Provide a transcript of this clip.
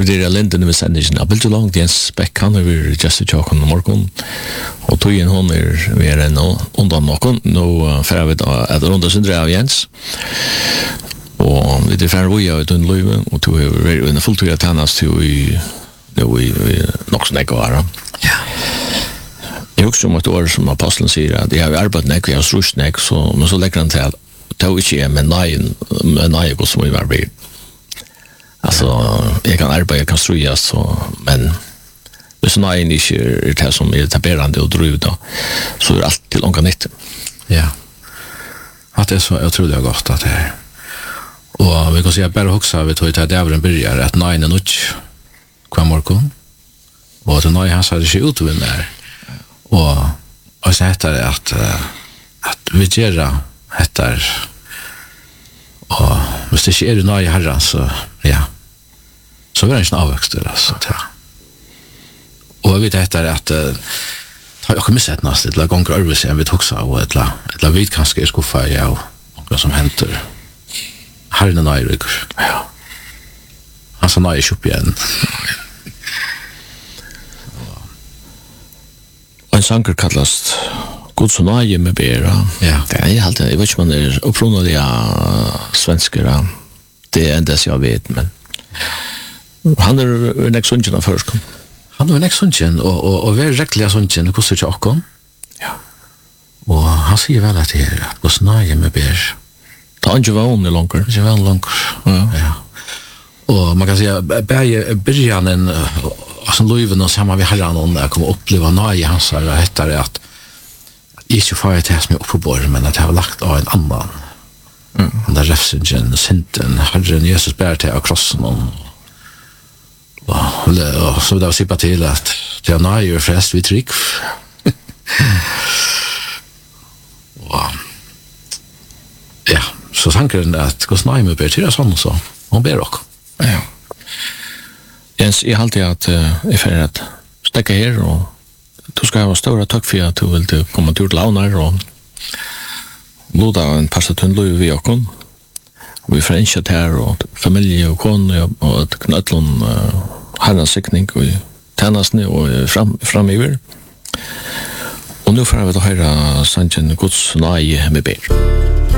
det är Linden med sändningen. Jag vill så långt Jens Beck han är just i chocken morgon. Och tog in hon vi är en undan någon. Nu för vi att runda sin av Jens. Och det är för vi har den Löven och tog över en full tur att hannas till vi nog så näka vara. Ja. Jag också om ett år som aposteln säger att det har arbetat näka jag så snäck så men så lägger han till ta inte med nej och som vi var vid. Alltså jag kan arbeta, jag kan struja så men hvis nej inte är det som är taberande och druda så är allt till långa nytt. Ja. Att det är så jag tror det har gått att det är. Och vi kan säga bara också vi tror att det är börjar att nej nu kvar morgon. Och att nej han sa det ser ut där. Och så heter det att vi gör heter och hvis det ikke er nøye herren, så ja, så var det ikke en avvøkst altså, ja. Og jeg vet etter at har jeg ikke misset næst, et eller ganger arbeid jeg vet også, og et eller vet kanskje jeg skuffa ja, og noe som henter herren er nøye rykker. Ja. Han sa nøye kjøp igjen. Og en sanger kallast Guds och nöje med bera. Ja. Det är alltid, jag vet inte om man är upprunnliga svenskar. Det är endast jag vet, men han är en exundjen av förskon. Han är en exundjen, och vi är räckliga sundjen, det kostar inte åkken. Ja. Och han säger väl att det är Guds nöje med bera. Det har inte varit långt. Det är väl långt. Ja. Och man kan säga, början som Löven och samma vi herran och när jag kommer uppleva nöje hans här, heter det att ikke for at jeg som er oppe men at jeg har lagt av en annan. Den der refsingen, synden, Herren Jesus bærer til av krossen og så vil jeg sippa til at det er nøye og frest vi trygg. Ja, så tankeren er at hos nøye med ber til det sånn så hun ber også. Ja. Jens, jeg har alltid at jeg får at stekke her og du ska ha stora tack för att du vill komma till Launar och låta en passa tunnlo vi och kon. Vi friendship här och familj och kon och ett knötlon Herrens siktning och tjänasne och framöver. Och nu får vi då höra sanningen Guds nöje med ber.